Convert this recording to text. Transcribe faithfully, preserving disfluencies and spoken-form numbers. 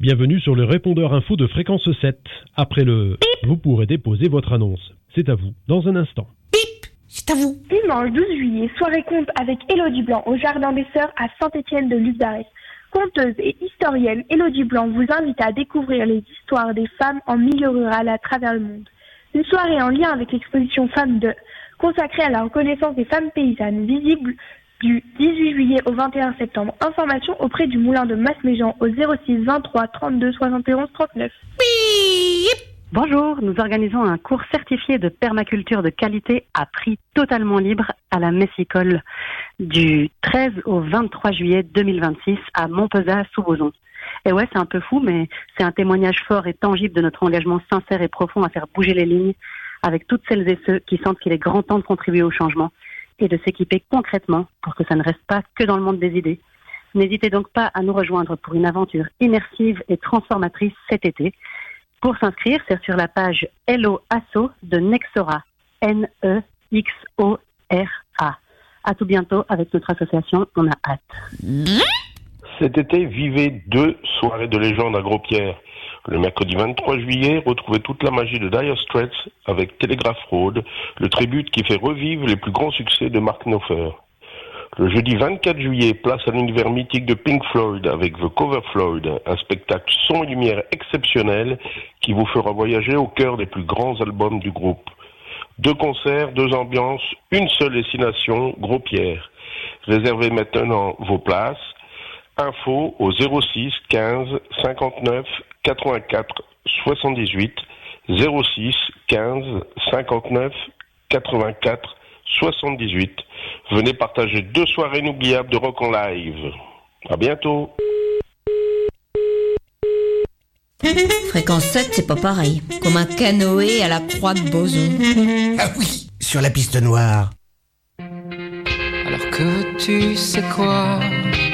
Bienvenue sur le répondeur info de Fréquence sept. Après le bip, vous pourrez déposer votre annonce. C'est à vous, dans un instant. Bip, c'est à vous. Dimanche douze juillet, soirée conte avec Élodie Blanc au Jardin des Sœurs à Saint-Étienne de Luzarès. Conteuse et historienne, Élodie Blanc vous invite à découvrir les histoires des femmes en milieu rural à travers le monde. Une soirée en lien avec l'exposition Femmes deux, consacrée à la reconnaissance des femmes paysannes, visible du dix-huit juillet au vingt et un septembre. Information auprès du Moulin de Masméjean au zéro six vingt-trois trente-deux soixante et onze trente-neuf. Bonjour, nous organisons un cours certifié de permaculture de qualité à prix totalement libre à la Messicole du treize au vingt-trois juillet deux mille vingt-six à Montpezat-sous-Bozon. Et ouais, c'est un peu fou, mais c'est un témoignage fort et tangible de notre engagement sincère et profond à faire bouger les lignes avec toutes celles et ceux qui sentent qu'il est grand temps de contribuer au changement et de s'équiper concrètement pour que ça ne reste pas que dans le monde des idées. N'hésitez donc pas à nous rejoindre pour une aventure immersive et transformatrice cet été. Pour s'inscrire, c'est sur la page Hello Asso de Nexora, N E X O R A. À tout bientôt avec notre association, on a hâte. Cet été, vivez deux soirées de légende à Gros-Pierre. Le mercredi vingt-trois juillet, retrouvez toute la magie de Dire Straits avec Telegraph Road, le tribute qui fait revivre les plus grands succès de Mark Knopfler. Le jeudi vingt-quatre juillet, place à l'univers mythique de Pink Floyd avec The Cover Floyd, un spectacle son et lumière exceptionnel qui vous fera voyager au cœur des plus grands albums du groupe. Deux concerts, deux ambiances, une seule destination, Gros-Pierre. Réservez maintenant vos places. Info au zéro six quinze cinquante-neuf quatre-vingt-quatre soixante-dix-huit, zéro six quinze cinquante-neuf quatre-vingt-quatre soixante-dix-huit. Venez partager deux soirées inoubliables de rock en live. À bientôt. Fréquence sept, c'est pas pareil. Comme un canoë à la croix de Bozon. Ah oui, sur la piste noire. Alors que tu sais quoi?